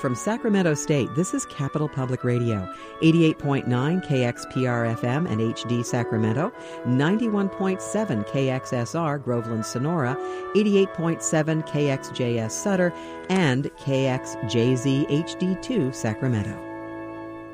from Sacramento State, this is Capital Public Radio, 88.9 KXPR FM and HD Sacramento, 91.7 KXSR Groveland Sonora, 88.7 KXJS Sutter, and KXJZ HD2 Sacramento.